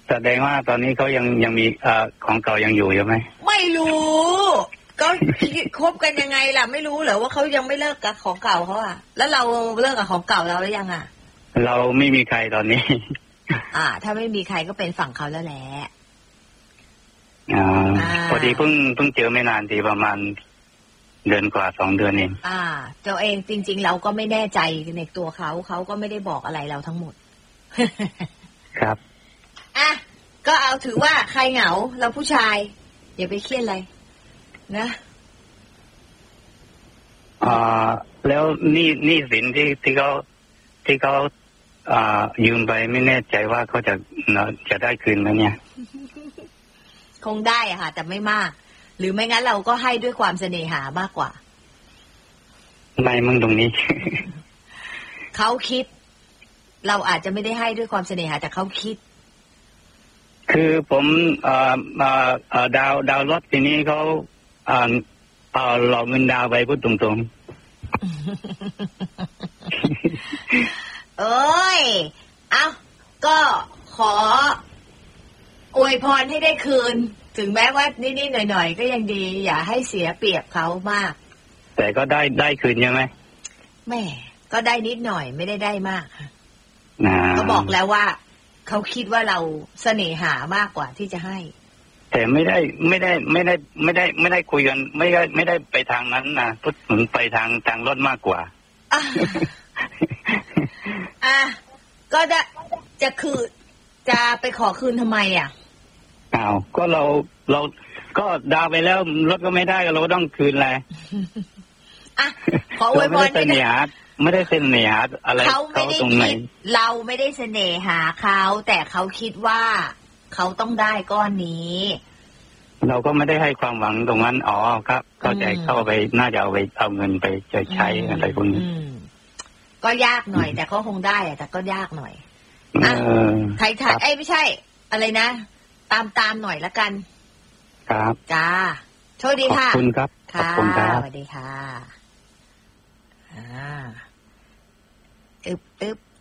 แสดงว่าตอนนี้เขายังมีของเก่ายังอยู่ใช่ไหมไม่รู้ก็คบกันยังไงล่ะไม่รู้เหรอว่าเขายังไม่เลิกกับของเก่าเขาอ่ะแล้วเราเลิกกับของเก่าเราแล้วยังอ่ะเราไม่มีใครตอนนี้ถ้าไม่มีใครก็เป็นฝั่งเขาแล้วแหละพอดีเพิ่งเจอไม่นานทีประมาณเดือนกว่า2 เดือนเองตัวเองจริงๆเราก็ไม่แน่ใจในตัวเขาก็ไม่ได้บอกอะไรเราทั้งหมดครับก็เอาถือว่าใครเหงาเราผู้ชายอย่าไปเครียดอะไรนะแล้วนี่สินที่เขายืมไปไม่แน่ใจว่าเขาจะได้คืนไหมเนี่ยคงได้ค่ะแต่ไม่มากหรือไม่งั้นเราก็ให้ด้วยความเสน่หามากกว่าไม่มึงตรงนี้เขาคิดเราอาจจะไม่ได้ให้ด้วยความเสน่หาแต่เขาคิดคือผมดาวรถทีนี้เขาหลอกเงินดาวไปพูดตรงๆ เอ้ยก็ขออวยพรให้ได้คืนถึงแม้ว่านิดๆหน่อยๆก็ยังดีอย่าให้เสียเปรียบเขามากแต่ก็ได้คืนใช่ไหมแม่ก็ได้นิดหน่อยไม่ได้มากเขาบอกแล้วว่าเขาคิดว่าเราเสน่หามากกว่าที่จะให้แต่ไม่ได้คุยกันไม่ได้ไปทางนั้นนะพูดถึงไปทางรถมากกว่าก็จะคือจะไปขอคืนทำไมก็เราก็ดาวไปแล้วรถก็ไม่ได้เราต้องคืนแหละขออวยพรไม่ได้เสน่หาอะไรเขาตรงไหนเราไม่ได้เสน่หาเขาแต่เขาคิดว่าเขาต้องได้ก้อนนี้เราก็ไม่ได้ให้ความหวังตรงนั้นครับเข้าใจเข้าไปน่าจะเอาเงินไปใช้อะไรพวกนี้ก็ยากหน่อยแต่ก็คงได้แต่ก็ยากหน่อยไทยไม่ใช่อะไรนะตามหน่อยละกันครับจ้าโชคดีค่ะขอบคุณครับค่ะสวัสดีค่ะอึ๊บ